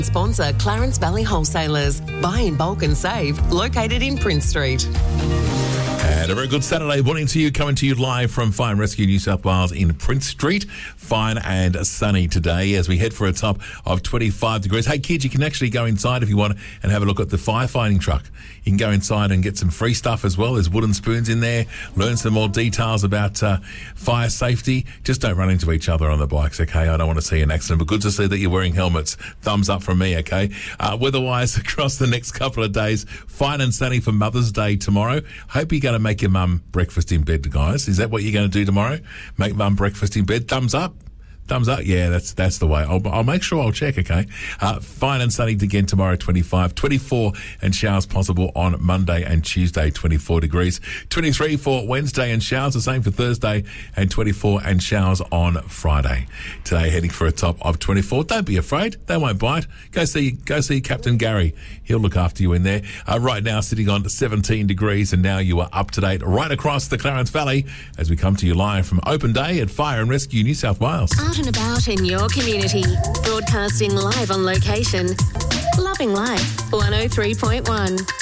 Sponsor Clarence Valley Wholesalers. Buy in bulk and save. Located in Prince Street. And a very good Saturday morning to you, coming to you live from Fire and Rescue New South Wales in Prince Street. Fine and sunny today as we head for a top of 25 degrees. Hey kids, you can actually go inside if you want and have a look at the firefighting truck. You can go inside and get some free stuff as well. There's wooden spoons in there. Learn some more details about fire safety. Just don't run into each other on the bikes, okay? I don't want to see an accident, but good to see that you're wearing helmets. Thumbs up from me, okay? Weather-wise, across the next couple of days, fine and sunny for Mother's Day tomorrow. Hope you're going to make your mum breakfast in bed, guys. Is that what you're going to do tomorrow? Make mum breakfast in bed? Thumbs up. Thumbs up. Yeah, that's the way. I'll make sure I'll check, okay? Fine and sunny again tomorrow, 25, 24, and showers possible on Monday and Tuesday, 24 degrees. 23 for Wednesday and showers, the same for Thursday, and 24 and showers on Friday. Today, heading for a top of 24. Don't be afraid. They won't bite. Go see Captain Gary. He'll look after you in there. Right now, sitting on 17 degrees, and now you are up to date right across the Clarence Valley as we come to you live from Open Day at Fire and Rescue New South Wales. Out and about in your community, broadcasting live on location. Loving Life 103.1.